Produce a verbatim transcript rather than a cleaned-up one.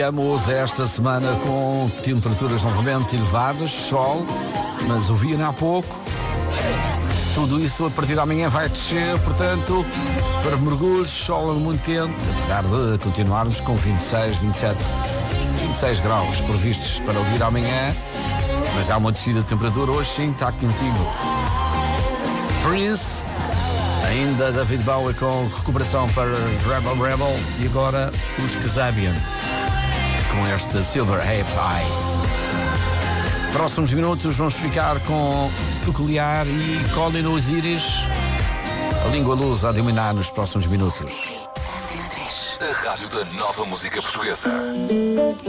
Estamos esta semana com temperaturas novamente elevadas, sol, mas ouvi-na há pouco. Tudo isso a partir de amanhã vai descer, portanto, para mergulhos, sol muito quente, apesar de continuarmos com vinte e seis, vinte e sete, vinte e seis graus previstos para o dia amanhã, mas há uma descida de temperatura, hoje sim está quentinho. Prince, ainda David Bowie com recuperação para Rebel Rebel e agora os Kasabian com este Silver Ape Eyes. Próximos minutos vamos ficar com Peculiar e Colin Osiris. A língua luz a dominar nos próximos minutos. A rádio da nova música portuguesa.